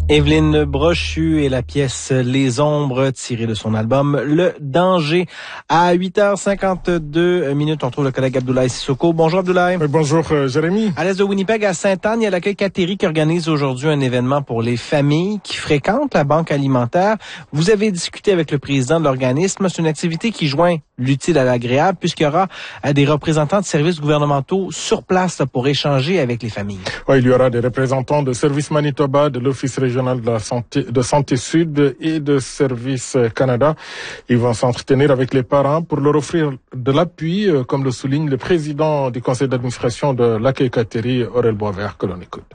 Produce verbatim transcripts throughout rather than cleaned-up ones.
Evelyne Brochu et la pièce Les Ombres tirée de son album Le Danger. À huit heures cinquante-deux minutes, on trouve le collègue Abdoulaye Sissoko. Bonjour Abdoulaye. Oui, bonjour euh, Jérémy. À l'est de Winnipeg, à Sainte-Anne, il y a l'accueil Cateri qui organise aujourd'hui un événement pour les familles qui fréquentent la banque alimentaire. Vous avez discuté avec le président de l'organisme. C'est une activité qui joint l'utile à l'agréable puisqu'il y aura des représentants de services gouvernementaux sur place pour échanger avec les familles. Oui, il y aura des représentants de Service Manitoba, de l'Office régional de la santé, de Santé Sud et de Service Canada. Ils vont s'entretenir avec les parents pour leur offrir de l'appui, comme le souligne le président du conseil d'administration de l'accueil Cateri, Aurel Boisvert, que l'on écoute.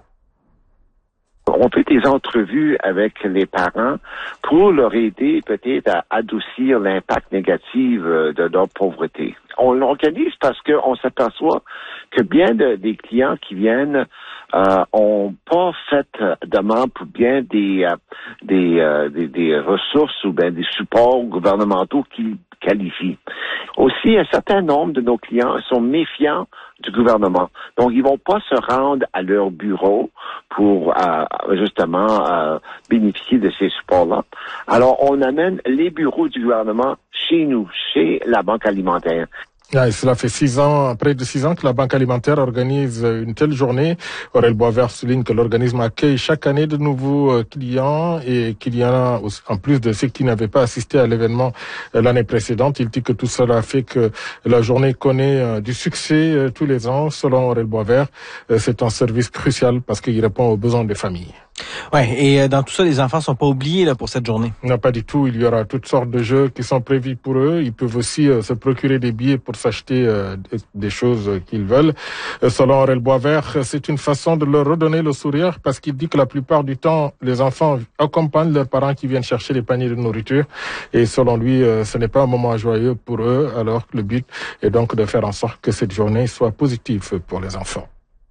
On fait des entrevues avec les parents pour leur aider peut-être à adoucir l'impact négatif de leur pauvreté. On l'organise parce qu'on s'aperçoit que bien de, des clients qui viennent euh, ont pas fait demande pour bien des euh, des, euh, des des ressources ou bien des supports gouvernementaux qui qualifient. Aussi, un certain nombre de nos clients sont méfiants du gouvernement. Donc, ils vont pas se rendre à leur bureau pour euh, justement euh, bénéficier de ces supports-là. Alors, on amène les bureaux du gouvernement chez nous, chez la Banque alimentaire. Ah, et cela fait six ans, près de six ans que la Banque alimentaire organise une telle journée. Aurel Boisvert souligne que l'organisme accueille chaque année de nouveaux clients et qu'il y en a, en plus de ceux qui n'avaient pas assisté à l'événement l'année précédente. Il dit que tout cela fait que la journée connaît du succès tous les ans. Selon Aurel Boisvert, c'est un service crucial parce qu'il répond aux besoins des familles. Ouais, et dans tout ça, les enfants sont pas oubliés là pour cette journée. Non, pas du tout. Il y aura toutes sortes de jeux qui sont prévus pour eux. Ils peuvent aussi euh, se procurer des billets pour s'acheter euh, des choses qu'ils veulent. Euh, selon Aurel Boisvert, c'est une façon de leur redonner le sourire parce qu'il dit que la plupart du temps, les enfants accompagnent leurs parents qui viennent chercher les paniers de nourriture. Et selon lui, euh, ce n'est pas un moment joyeux pour eux. Alors que le but est donc de faire en sorte que cette journée soit positive pour les enfants.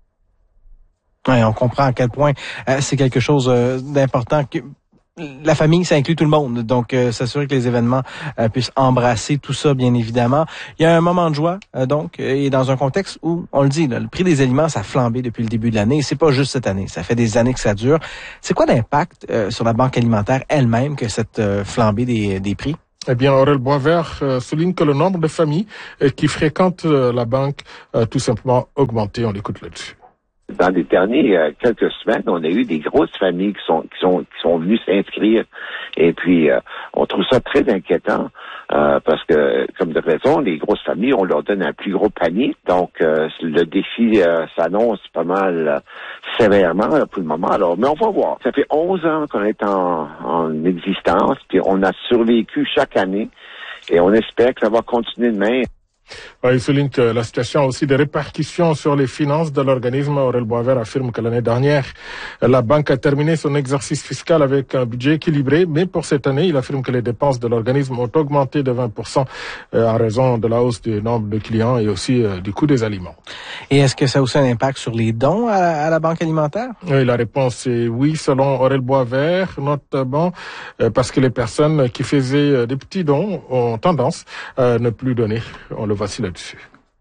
Ouais, on comprend à quel point euh, c'est quelque chose euh, d'important. Que la famille, ça inclut tout le monde. Donc, euh, s'assurer que les événements euh, puissent embrasser tout ça, bien évidemment. Il y a un moment de joie, euh, donc, et dans un contexte où, on le dit, là, le prix des aliments, ça a flambé depuis le début de l'année. Et c'est pas juste cette année. Ça fait des années que ça dure. C'est quoi l'impact euh, sur la banque alimentaire elle-même que cette euh, flambée des, des prix? Eh bien, Aurel Boisvert euh, souligne que le nombre de familles euh, qui fréquentent euh, la banque a tout simplement augmenté. On l'écoute là-dessus. Dans les dernières euh, quelques semaines, on a eu des grosses familles qui sont qui sont qui sont venues s'inscrire. Et puis, euh, on trouve ça très inquiétant euh, parce que, comme de raison, les grosses familles, on leur donne un plus gros panier. Donc, euh, le défi euh, s'annonce pas mal euh, sévèrement là, pour le moment. Alors, mais on va voir. Ça fait onze ans qu'on est en, en existence, puis on a survécu chaque année, et on espère que ça va continuer demain. Il souligne que la situation a aussi des répercussions sur les finances de l'organisme. Aurel Boisvert affirme que l'année dernière, la banque a terminé son exercice fiscal avec un budget équilibré, mais pour cette année, il affirme que les dépenses de l'organisme ont augmenté de vingt pour cent en raison de la hausse du nombre de clients et aussi du coût des aliments. Et est-ce que ça a aussi un impact sur les dons à, à la banque alimentaire? Oui, la réponse est oui, selon Aurel Boisvert, notamment parce que les personnes qui faisaient des petits dons ont tendance à ne plus donner. On le voici là-dessus.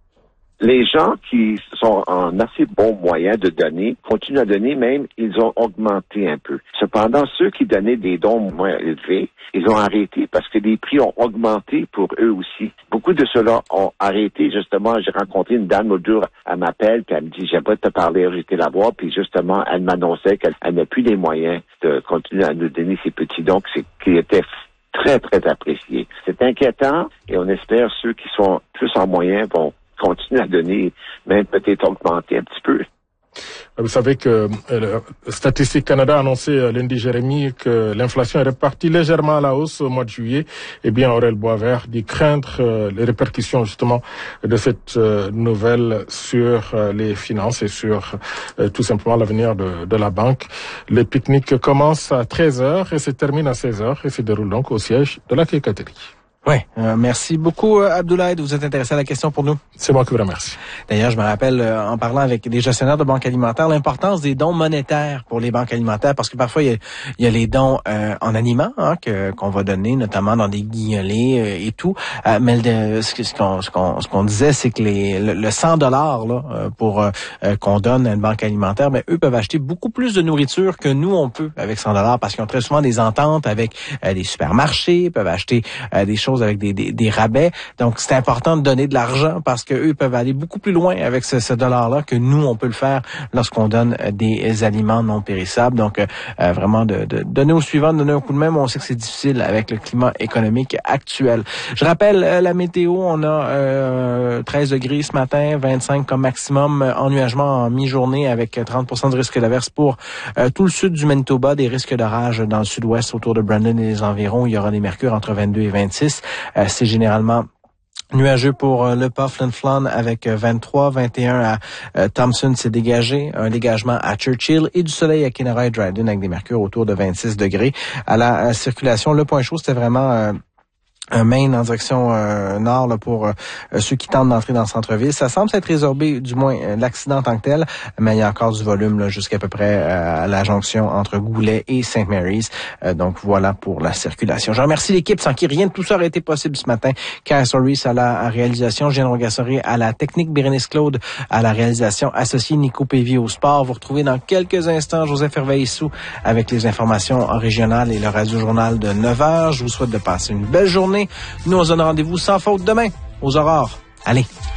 Les gens qui sont en assez bon moyen de donner continuent à donner, même ils ont augmenté un peu. Cependant, ceux qui donnaient des dons moins élevés, ils ont arrêté parce que les prix ont augmenté pour eux aussi. Beaucoup de ceux-là ont arrêté. Justement, j'ai rencontré une dame l'autre jour, elle m'appelle, puis elle me dit, j'aimerais te parler, j'étais la voir, puis justement, elle m'annonçait qu'elle n'a plus les moyens de continuer à nous donner ces petits dons, c'est qui étaient très, très appréciés. C'est inquiétant et on espère ceux qui sont plus en moyen vont continuer à donner, même peut-être augmenter un petit peu. Vous savez que euh, Statistique Canada a annoncé euh, lundi, Jérémy, que l'inflation est repartie légèrement à la hausse au mois de juillet. Eh bien, Aurel Boisvert dit craindre euh, les répercussions justement de cette euh, nouvelle sur euh, les finances et sur euh, tout simplement l'avenir de, de la banque. Le pique-nique commence à treize heures et se termine à seize heures et se déroule donc au siège de l'accueil Cateri. Oui, euh, merci beaucoup euh, Abdoulaye, vous êtes intéressé à la question pour nous. C'est moi qui vous remercie. D'ailleurs, je me rappelle, euh, en parlant avec des gestionnaires de banques alimentaires, l'importance des dons monétaires pour les banques alimentaires, parce que parfois, il y a, il y a les dons euh, en aliments hein, que, qu'on va donner, notamment dans des guignolés euh, et tout. Euh, mais le, ce, ce, qu'on, ce, qu'on, ce qu'on disait, c'est que les, le, le cent dollars là, pour euh, qu'on donne à une banque alimentaire, mais eux peuvent acheter beaucoup plus de nourriture que nous, on peut avec cent dollars, parce qu'ils ont très souvent des ententes avec euh, des supermarchés, peuvent acheter euh, des choses avec des, des, des rabais. Donc, c'est important de donner de l'argent parce que eux peuvent aller beaucoup plus loin avec ce, ce dollar-là que nous, on peut le faire lorsqu'on donne des aliments non périssables. Donc, euh, vraiment, de, de donner au suivant, de donner un coup de main. On sait que c'est difficile avec le climat économique actuel. Je rappelle euh, la météo. On a euh, treize degrés ce matin, vingt-cinq comme maximum, ennuagement en mi-journée avec trente pour cent de risque d'averse pour euh, tout le sud du Manitoba, des risques d'orage dans le sud-ouest autour de Brandon et les environs. Il y aura des mercures entre vingt-deux et vingt-six. Euh, c'est généralement nuageux pour euh, le pas Flin-Flon avec euh, vingt-trois, vingt et un à euh, Thompson, c'est dégagé. Un dégagement à Churchill et du soleil à Kenora et Dryden avec des mercures autour de vingt-six degrés. À la euh, circulation, le point chaud, c'était vraiment... Euh, un main en direction euh, nord là, pour euh, ceux qui tentent d'entrer dans le centre-ville. Ça semble s'être résorbé, du moins euh, l'accident en tant que tel, mais il y a encore du volume là, jusqu'à peu près euh, à la jonction entre Goulet et Saint Mary's. Euh, donc voilà pour la circulation. Je remercie l'équipe sans qui rien de tout ça aurait été possible ce matin. Karen Soris à la réalisation, Jeanne Rogassoré à la technique, Bérénice Claude à la réalisation, associé Nico Pévy au sport. Vous retrouvez dans quelques instants Joseph Hervé-Issou avec les informations régionales et le radio-journal de neuf heures. Je vous souhaite de passer une belle journée. Nous, on se donne rendez-vous sans faute demain aux aurores. Allez!